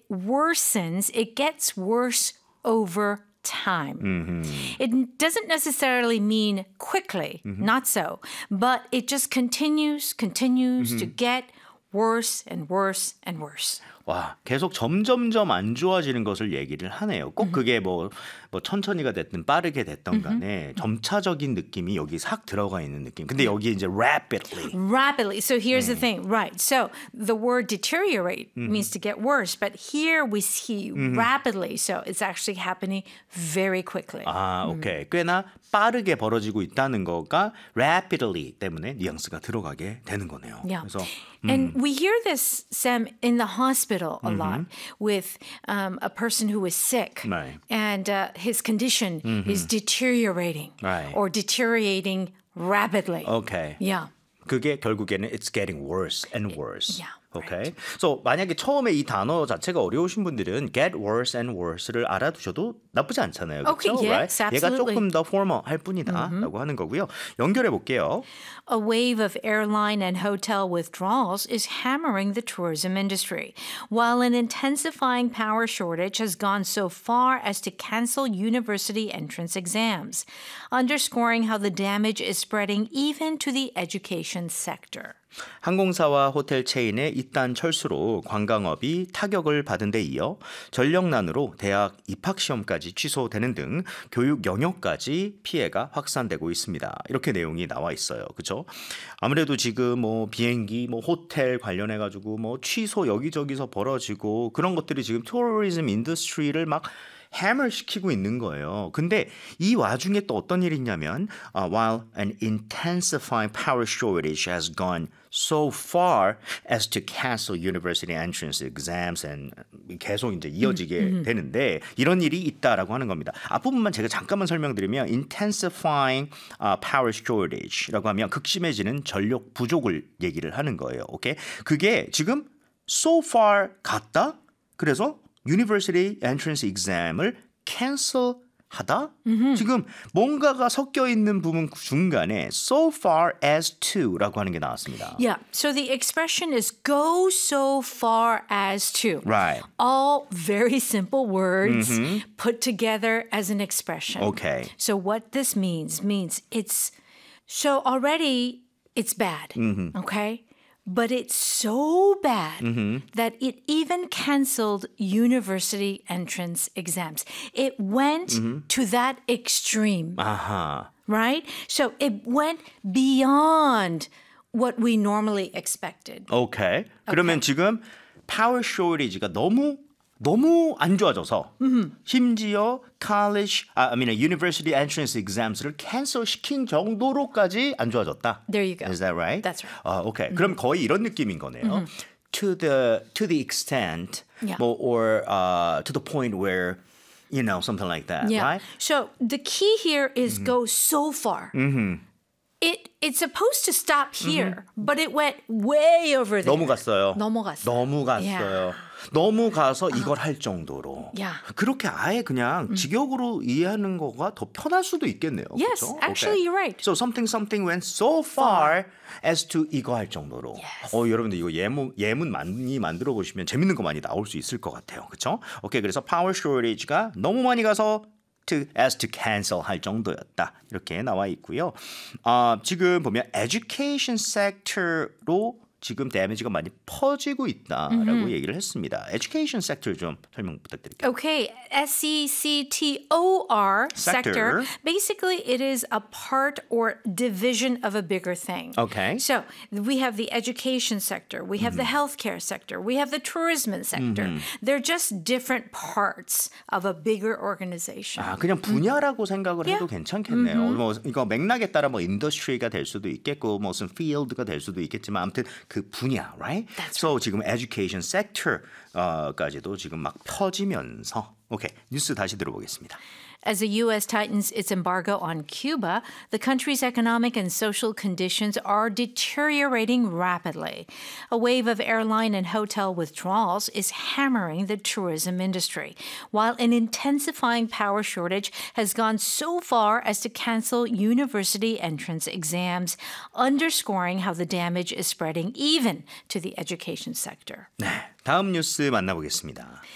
worsens, it gets worse over time. It doesn't necessarily mean quickly, not so, but it just continues to get worse and worse and worse. 와, 계속 점점점 안 좋아지는 것을 얘기를 하네요. 꼭 그게 뭐 천천히가 됐든 빠르게 됐던 간에 점차적인 느낌이 여기 싹 들어가 있는 느낌. 근데 여기 이제 rapidly. Rapidly. So here's the thing, right? So the word deteriorate means to get worse, but here we see rapidly. So it's actually happening very quickly. 아, 오케이. 꽤나 빠르게 벌어지고 있다는 거가 rapidly 때문에 뉘앙스가 들어가게 되는 거네요. Yeah. 그래서 And we hear this, Sam, in the hospital a lot with a person who is sick 네. and his condition is deteriorating Right. or deteriorating rapidly. 오케이. Yeah. 그게 결국에는 it's getting worse and worse. Yeah, 오케이. So 만약에 처음에 이 단어 자체가 어려우신 분들은 get worse and worse를 알아두셔도 나쁘지 않잖아요. Okay, 그렇죠? yes, right? 얘가 absolutely. 조금 더 formal할 뿐이다라고 하는 거고요. 연결해 볼게요. A wave of airline and hotel withdrawals is hammering the tourism industry, while an intensifying power shortage has gone so far as to cancel university entrance exams, underscoring how the damage is spreading even to the education sector. 항공사와 호텔 체인의 이딴 철수로 관광업이 타격을 받은 데 이어 전력난으로 대학 입학시험까지 취소되는 등 교육 영역까지 피해가 확산되고 있습니다. 이렇게 내용이 나와 있어요. 그렇죠? 아무래도 지금 뭐 비행기, 뭐 호텔 관련해 가지고 뭐 취소 여기저기서 벌어지고 그런 것들이 지금 tourism 인더스트리를 막 해머 시키고 있는 거예요. 근데 이 와중에 또 어떤 일이 있냐면 while an intensifying power shortage has gone so far as to cancel university entrance exams and 계속 이제 이어지게 되는데 이런 일이 있다라고 하는 겁니다. 앞부분만 제가 잠깐만 설명드리면 intensifying power shortage라고 하면 극심해지는 전력 부족을 얘기를 하는 거예요. 오케이? 그게 지금 so far 갔다? 그래서 University Entrance Exam을 캔슬하다? 지금 뭔가가 섞여 있는 부분 중간에 so far as to라고 하는 게 나왔습니다. Yeah, so the expression is go so far as to. Right. All very simple words put together as an expression. Okay. So what this means it's so already it's bad, okay? But it's so bad that it even canceled university entrance exams. It went to that extreme, 아하. right? So it went beyond what we normally expected. 오케이. 그러면 지금 power shortage가 너무 안 좋아져서 심지어 university entrance exams를 캔슬 시킨 정도로까지 안 좋아졌다. There you go. Is that right? That's right. 오케이. 그럼 거의 이런 느낌인 거네요. To the extent, Yeah. or to the point where, something like that, Yeah. right? So the key here is go so far. It's supposed to stop here, but it went way over there. 넘어갔어요. Yeah. 넘어가서 이걸 할 정도로. Yeah. 그렇게 아예 그냥 직역으로 이해하는 거가 더 편할 수도 있겠네요. Yes, 그렇죠? actually Okay. you're right. So something went so far as to 이거 할 정도로. Yes. 여러분들 이거 예문 많이 만들어 보시면 재밌는 거 많이 나올 수 있을 것 같아요. 그렇죠? 오케이. 그래서 power shortage가 너무 많이 가서 as to cancel 할 정도였다. 이렇게 나와 있고요. 지금 보면 education sector로 지금 데미지가 많이 퍼지고 있다라고 얘기를 했습니다. education sector 좀 설명 부탁드릴게요. Okay, sector, sector. Basically, it is a part or division of a bigger thing. Okay. So we have the education sector, we have the healthcare sector, we have the tourism sector. They're just different parts of a bigger organization. 그냥 분야라고 생각을 해도 괜찮겠네요. 뭐 이거 맥락에 따라 뭐 인더스트리가 될 수도 있겠고 무슨 field가 될 수도 있겠지만 아무튼 그 분야, right? That's So 지금 education sector까지도 지금 막 퍼지면서 오케이, 뉴스 다시 들어보겠습니다. As the U.S. tightens its embargo on Cuba, the country's economic and social conditions are deteriorating rapidly. A wave of airline and hotel withdrawals is hammering the tourism industry, while an intensifying power shortage has gone so far as to cancel university entrance exams, underscoring how the damage is spreading even to the education sector. 네, 다음 뉴스 만나보겠습니다.